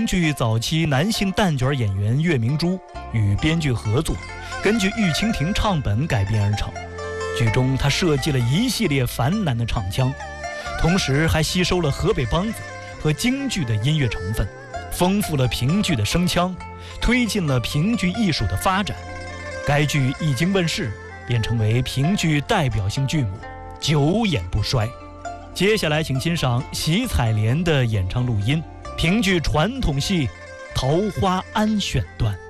评剧早期男性旦角演员岳明珠与编剧合作，根据玉蜻蜓唱本改编而成。剧中他设计了一系列繁难的唱腔，同时还吸收了河北梆子和京剧的音乐成分，丰富了评剧的声腔，推进了评剧艺术的发展。该剧一经问世，便成为评剧代表性剧目，久演不衰。接下来请欣赏喜采莲的演唱录音，评剧传统戏《桃花庵》选段。